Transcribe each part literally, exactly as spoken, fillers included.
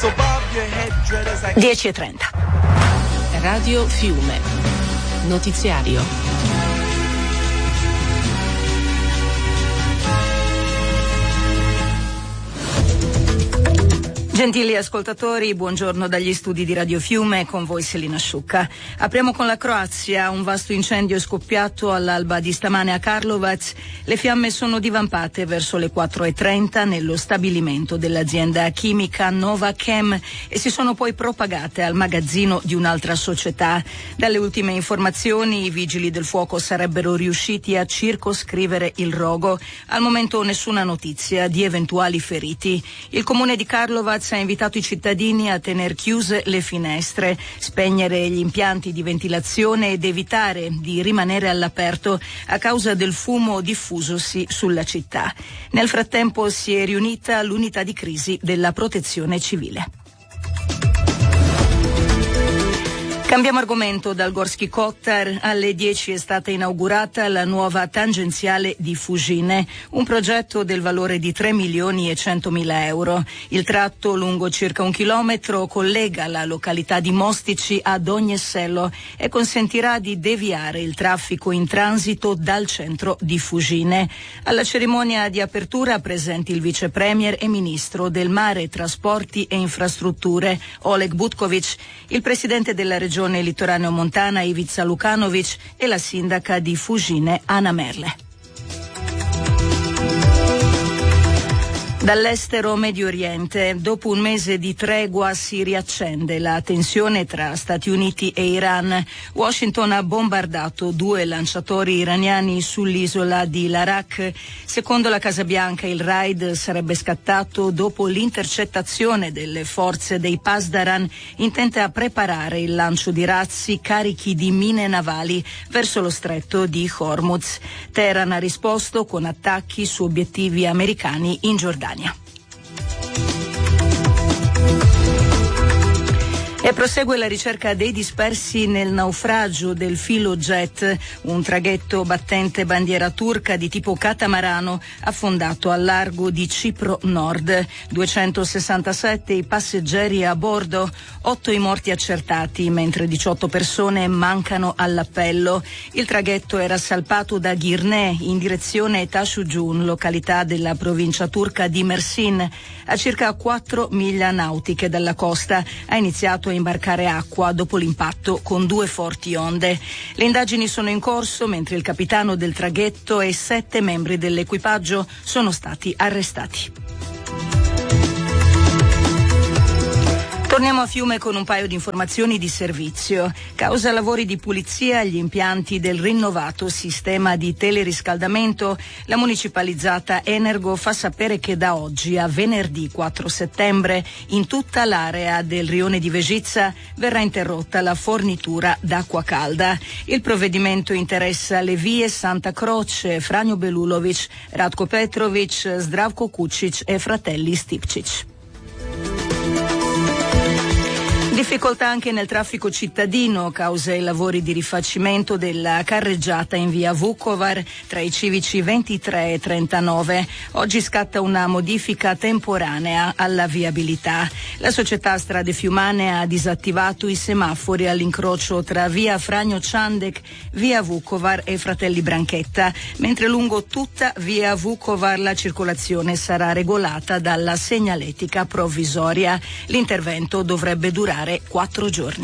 dieci e trenta. Radio Fiume. Notiziario. Gentili ascoltatori, buongiorno dagli studi di Radio Fiume, con voi Selina Sciucca. Apriamo con la Croazia. Un vasto incendio è scoppiato all'alba di stamane a Karlovac. Le fiamme sono divampate verso le quattro e trenta nello stabilimento dell'azienda chimica Nova Chem e si sono poi propagate al magazzino di un'altra società. Dalle ultime informazioni, i vigili del fuoco sarebbero riusciti a circoscrivere il rogo. Al momento nessuna notizia di eventuali feriti. Il comune di Karlovac ha invitato i cittadini a tener chiuse le finestre, spegnere gli impianti di ventilazione ed evitare di rimanere all'aperto a causa del fumo diffusosi sulla città. Nel frattempo si è riunita l'unità di crisi della Protezione Civile. Cambiamo argomento. Dal Gorski Kotar alle dieci è stata inaugurata la nuova tangenziale di Fugine, un progetto del valore di tre milioni e centomila euro. Il tratto, lungo circa un chilometro, collega la località di Mostici ad Ognessello e consentirà di deviare il traffico in transito dal centro di Fugine. Alla cerimonia di apertura presenti il vice premier e ministro del mare, trasporti e infrastrutture Oleg Butkovic, il presidente della regione litoraneo montana Ivica Lukanovic e la sindaca di Fugine Ana Merle. Dall'estero Medio Oriente, dopo un mese di tregua si riaccende la tensione tra Stati Uniti e Iran. Washington ha bombardato due lanciatori iraniani sull'isola di Larak. Secondo la Casa Bianca il raid sarebbe scattato dopo l'intercettazione delle forze dei Pasdaran intente a preparare il lancio di razzi carichi di mine navali verso lo stretto di Hormuz. Teheran ha risposto con attacchi su obiettivi americani in Giordania. E prosegue la ricerca dei dispersi nel naufragio del Filojet, un traghetto battente bandiera turca di tipo catamarano affondato al largo di Cipro Nord. duecentosessantasette i passeggeri a bordo, otto i morti accertati, mentre diciotto persone mancano all'appello. Il traghetto era salpato da Girne in direzione Taşucun, località della provincia turca di Mersin, a circa quattro miglia nautiche dalla costa. Ha iniziato a imbarcare acqua dopo l'impatto con due forti onde. Le indagini sono in corso, mentre il capitano del traghetto e sette membri dell'equipaggio sono stati arrestati. Torniamo a Fiume con un paio di informazioni di servizio. Causa lavori di pulizia agli impianti del rinnovato sistema di teleriscaldamento, la municipalizzata Energo fa sapere che da oggi a venerdì quattro settembre in tutta l'area del rione di Vegizza verrà interrotta la fornitura d'acqua calda. Il provvedimento interessa le vie Santa Croce, Franjo Belulović, Ratko Petrović, Zdravko Kučić e fratelli Stipčić. Difficoltà anche nel traffico cittadino causa i lavori di rifacimento della carreggiata in via Vukovar tra i civici ventitré e trentanove. Oggi scatta una modifica temporanea alla viabilità. La società Strade Fiumane ha disattivato i semafori all'incrocio tra via Franjo Čandek, via Vukovar e Fratelli Branchetta, mentre lungo tutta via Vukovar la circolazione sarà regolata dalla segnaletica provvisoria. L'intervento dovrebbe durare quattro giorni.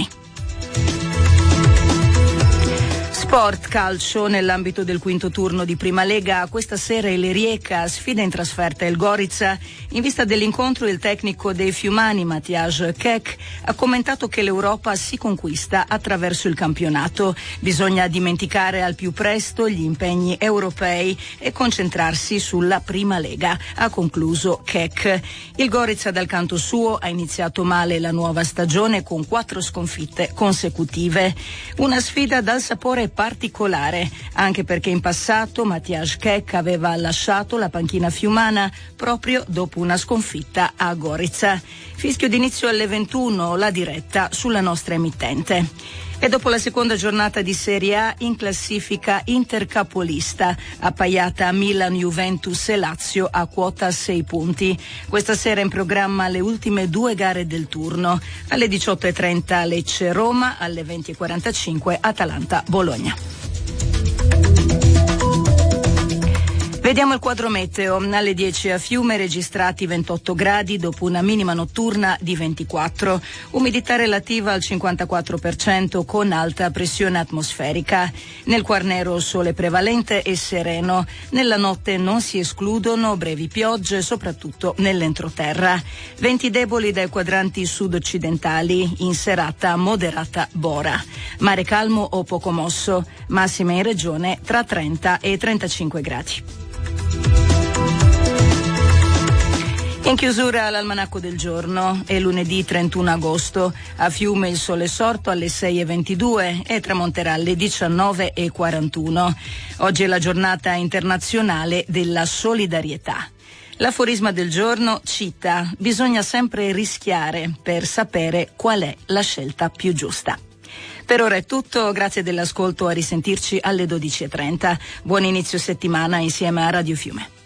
Sport calcio. Nell'ambito del quinto turno di Prima Lega questa sera il Rijeka sfida in trasferta il Gorica. In vista dell'incontro il tecnico dei fiumani Matjaž Kek ha commentato che l'Europa si conquista attraverso il campionato. Bisogna dimenticare al più presto gli impegni europei e concentrarsi sulla Prima Lega, ha concluso Kek. Il Gorica dal canto suo ha iniziato male la nuova stagione con quattro sconfitte consecutive. Una sfida dal sapore particolare, anche perché in passato Matjaž Kek aveva lasciato la panchina fiumana proprio dopo una sconfitta a Gorica. Fischio d'inizio alle ventuno, la diretta sulla nostra emittente. E dopo la seconda giornata di Serie A, in classifica intercapolista, appaiata Milan, Juventus e Lazio a quota sei punti. Questa sera in programma le ultime due gare del turno. Alle diciotto e trenta Lecce-Roma, alle venti e quarantacinque Atalanta-Bologna. Vediamo il quadro meteo. Alle dieci a Fiume registrati ventotto gradi dopo una minima notturna di ventiquattro. Umidità relativa al cinquantaquattro per cento con alta pressione atmosferica. Nel Quarnero sole prevalente e sereno. Nella notte non si escludono brevi piogge, soprattutto nell'entroterra. Venti deboli dai quadranti sud-occidentali. In serata moderata bora. Mare calmo o poco mosso. Massime in regione tra trenta e trentacinque gradi. In chiusura l'almanacco del giorno, è lunedì trentuno agosto, a Fiume il sole è sorto alle sei e ventidue e tramonterà alle diciannove e quarantuno. Oggi è la giornata internazionale della solidarietà. L'aforisma del giorno cita: bisogna sempre rischiare per sapere qual è la scelta più giusta. Per ora è tutto, grazie dell'ascolto, a risentirci alle dodici e trenta. Buon inizio settimana insieme a Radio Fiume.